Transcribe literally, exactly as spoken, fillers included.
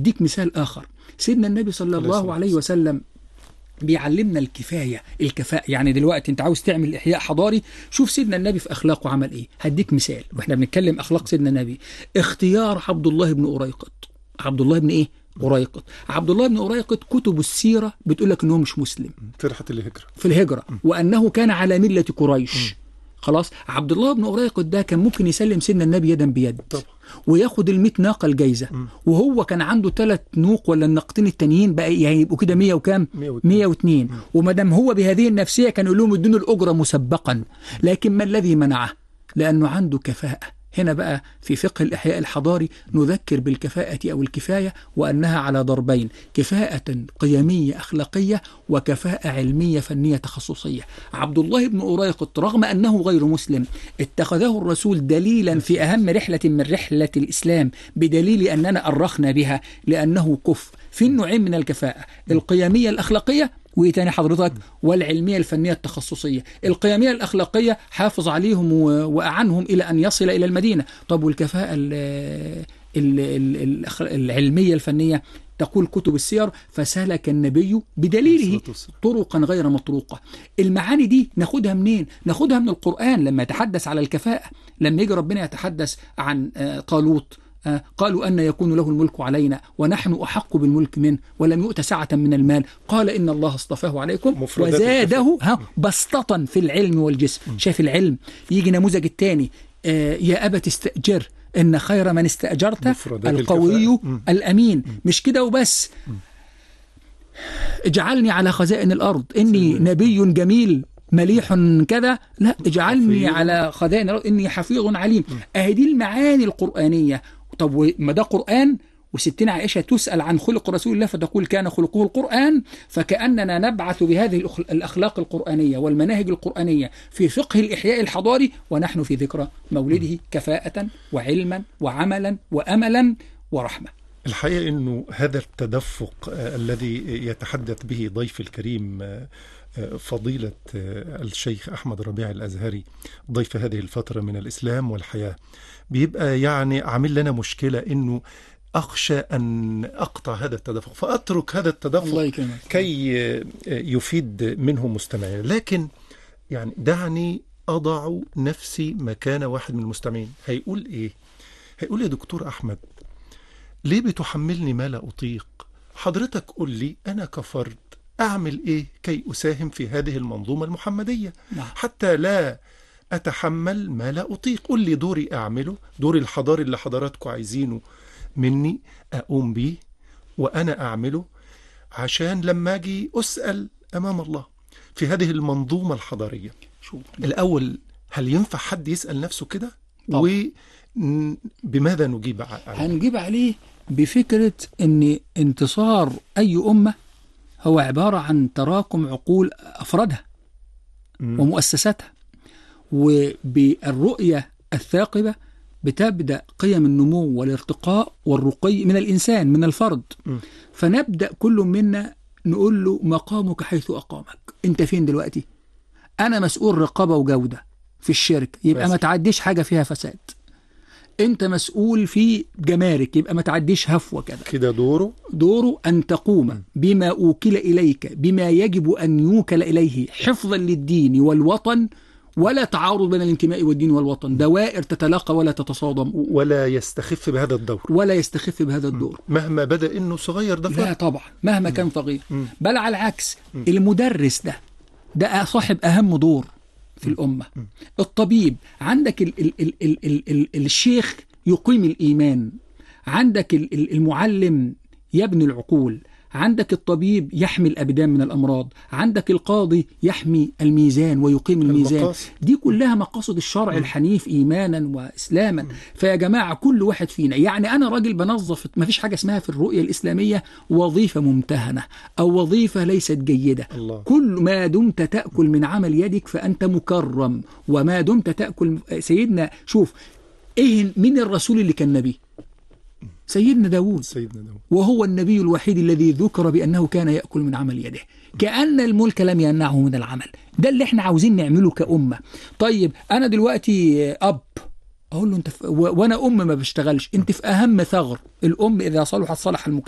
هديك مثال آخر. سيدنا النبي صلى الله عليه وسلم بيعلمنا الكفاية الكفاءة. يعني دلوقتي انت عاوز تعمل إحياء حضاري، شوف سيدنا النبي في أخلاقه عمل إيه. هديك مثال واحنا بنتكلم أخلاق سيدنا النبي. اختيار عبد الله بن أريقط. عبد الله بن إيه؟ أريقط. عبد الله بن أريقط كتب السيرة بتقول لك إنه مش مسلم في رحلة الهجرة في الهجرة وأنه كان على ملة قريش. خلاص. عبد الله بن أريقط ده كان ممكن يسلم سيدنا النبي يدا بيد طبعا، وياخد المئة ناقة الجايزة، وهو كان عنده ثلاث نوق ولا الناقتين التانيين بقى يعني يبقوا كده مية وكام؟ مية واثنين. وما دام هو بهذه النفسية كان يقول لهم ادوني الأجرة مسبقا. لكن ما الذي منعه؟ لأنه عنده كفاءة. هنا بقى في فقه الإحياء الحضاري نذكر بالكفاءة أو الكفاية وأنها على ضربين: كفاءة قيمية أخلاقية وكفاءة علمية فنية تخصصية. عبد الله بن أريقط رغم أنه غير مسلم اتخذه الرسول دليلا في أهم رحلة من رحلة الإسلام، بدليل أننا أرخنا بها، لأنه كف في النوعين من الكفاءة: القيمية الأخلاقية وإيه تاني حضرتك؟ والعلمية الفنية التخصصية. القيمية الأخلاقية حافظ عليهم وأعنهم إلى أن يصل إلى المدينة. طب والكفاءة ال ال ال العلمية الفنية؟ تقول كتب السير: فسلك النبي بدليله طرقا غير مطروقة. المعاني دي ناخدها منين؟ ناخدها من القرآن لما يتحدث على الكفاءة. لما يجي ربنا يتحدث عن طالوت قالوا أن يكون له الملك علينا ونحن أحق بالملك منه ولم يؤت سعة من المال، قال إن الله اصطفاه عليكم وزاده ها بسطة في العلم والجسم. شايف العلم؟ يجي نموذج الثاني: يا أبت استأجر إن خير من استأجرت القوي الأمين. مش كده وبس، اجعلني على خزائن الأرض إني نبي جميل مليح كذا، لا، اجعلني على خزائن الأرض إني حفيظ عليم. أهي دي المعاني القرآنية. طب ما ده قرآن، وستنا عائشة تسأل عن خلق رسول الله فتقول كان خلقه القرآن. فكأننا نبعث بهذه الأخلاق القرآنية والمناهج القرآنية في فقه الإحياء الحضاري ونحن في ذكرى مولده، كفاءة وعلما وعملا وأملا ورحمة. الحقيقة أنه هذا التدفق الذي يتحدث به ضيف الكريم فضيلة الشيخ أحمد ربيع الأزهري ضيف هذه الفترة من الإسلام والحياة، بيبقى يعني عامل لنا مشكلة أنه أخشى أن أقطع هذا التدفق فأترك هذا التدفق كي يفيد منه مستمعين. لكن يعني دعني أضع نفسي مكان واحد من المستمعين. هيقول إيه؟ هيقول: يا دكتور أحمد، ليه بتحملني ما لا أطيق؟ حضرتك قل لي أنا كفرد أعمل إيه كي أساهم في هذه المنظومة المحمدية حتى لا أتحمل ما لا أطيق. قل لي دوري أعمله، دوري الحضاري اللي حضراتكم عايزينه مني أقوم به وأنا أعمله، عشان لما أجي أسأل أمام الله في هذه المنظومة الحضارية. شو الأول، هل ينفع حد يسأل نفسه كده؟ وبماذا نجيب عليه؟ هنجيب عليه بفكرة أن انتصار أي أمة هو عبارة عن تراكم عقول أفرادها م. ومؤسساتها، وبالرؤية الثاقبة بتبدأ قيم النمو والارتقاء والرقي من الإنسان، من الفرد. م. فنبدأ كل منا نقول له مقامك حيث أقامك. أنت فين دلوقتي؟ أنا مسؤول رقابة وجودة في الشركة، يبقى بس. ما تعديش حاجة فيها فساد. أنت مسؤول في جمارك، يبقى ما تعديش هفوة كده. كده دوره دوره أن تقوم بما أوكل إليك، بما يجب أن يوكل إليه حفظا للدين والوطن، ولا تعارض بين الانتماء والدين والوطن، دوائر تتلاقى ولا تتصادم، ولا يستخف بهذا الدور ولا يستخف بهذا الدور مهما بدأ إنه صغير. ده لا طبعا، مهما كان صغير. بل على العكس، المدرس ده ده صاحب أهم دور في الأمة. الطبيب عندك ال ال ال ال ال ال الشيخ يقيم الإيمان، عندك ال المعلم يبني العقول، عندك الطبيب يحمي الأبدان من الأمراض، عندك القاضي يحمي الميزان ويقيم الميزان. المقاصد. دي كلها مقاصد الشرع م. الحنيف إيمانا وإسلاما. م. فيا جماعة كل واحد فينا، يعني أنا راجل بنظف، ما فيش حاجة اسمها في الرؤية الإسلامية وظيفة ممتهنة أو وظيفة ليست جيدة. الله. كل ما دمت تأكل من عمل يدك فأنت مكرم، وما دمت تأكل. سيدنا شوف إيه من الرسول اللي كان نبي؟ سيدنا داود. سيدنا داود وهو النبي الوحيد الذي ذكر بأنه كان يأكل من عمل يده، كأن الملك لم يمنعه من العمل. ده اللي احنا عاوزين نعمله كأمة. طيب أنا دلوقتي أب، أقول له أنت ف... و... وأنا أم ما بشتغلش، أنت في أهم ثغر. الأم إذا صلحت صلح المجتمع.